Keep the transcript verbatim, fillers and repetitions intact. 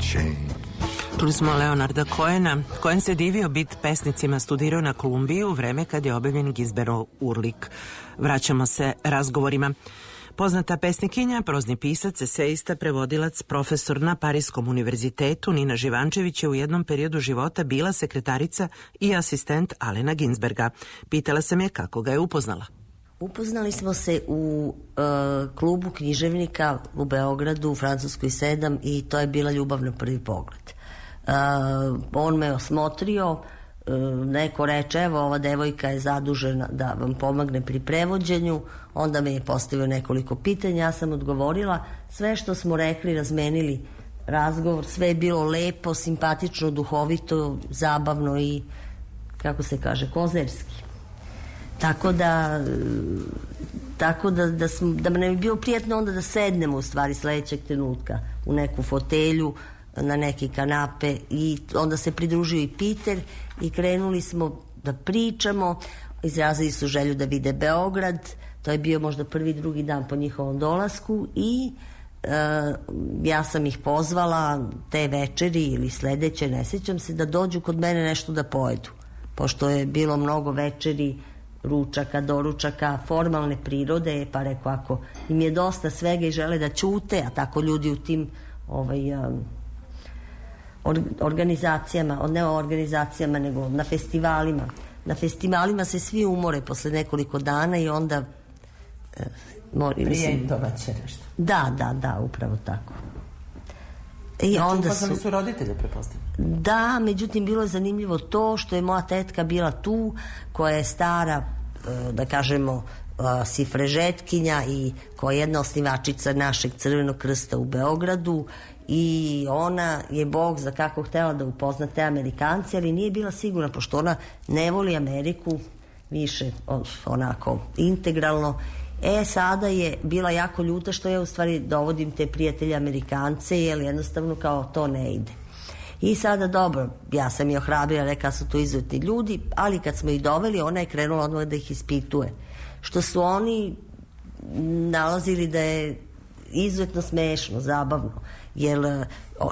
change. Čuli smo Leonarda Cohena. Cohen se divio bit pesnicima, studirao na Kolumbiji u vreme kad je objavljen Gizberov Urlik. Vraćamo se razgovorima. Poznata pesnikinja, prozni pisac, esejista, prevodilac, profesor na Parijskom univerzitetu Nina Živančević je u jednom periodu života bila sekretarica i asistent Alena Ginsberga. Pitala sam je kako ga je upoznala. Upoznali smo se u uh, klubu književnika u Beogradu, u Francuskoj sedam, i to je bila ljubav na prvi pogled. Uh, on me osmotrio, uh, neko reče, evo, ova devojka je zadužena da vam pomogne pri prevođenju, onda me je postavio nekoliko pitanja, ja sam odgovorila, sve što smo rekli, razmenili razgovor, sve je bilo lepo, simpatično, duhovito, zabavno i, kako se kaže, kozerski. Tako da, tako da, da, smo, da nam je bilo prijatno onda da sednemo u stvari sledećeg trenutka u neku fotelju, na neke kanape, i onda se pridružio i Peter i krenuli smo da pričamo, izrazili su želju da vide Beograd, to je bio možda prvi, drugi dan po njihovom dolasku i e, ja sam ih pozvala te večeri ili sledeće, ne sjećam se, da dođu kod mene nešto da pojedu, pošto je bilo mnogo večeri, ručaka, doručaka, formalne prirode, pa rekao, ako im je dosta svega i žele da ćute, a tako ljudi u tim ovaj, um, or, organizacijama, ne organizacijama, nego na festivalima. Na festivalima se svi umore posle nekoliko dana i onda eh, mori, prijentovaće nešto. Da, da, da, upravo tako. I znači, onda upoznali su, su roditelje, prepostavljam. Da, međutim, bilo je zanimljivo to što je moja tetka bila tu, koja je stara, da kažemo, sifrežetkinja i koja je jedna osnivačica našeg Crvenog krsta u Beogradu, i ona je Bog za kako htela da upozna te Amerikance, ali nije bila sigurna, pošto ona ne voli Ameriku više onako integralno. E, sada je bila jako ljuta što ja u stvari dovodim te prijatelje Amerikance, jer jednostavno kao to ne ide. I sada dobro, ja sam je ohrabrila, rekla su to izuzetni ljudi, ali kad smo ih doveli, ona je krenula odmah da ih ispituje. Što su oni nalazili da je izuzetno smešno, zabavno, jer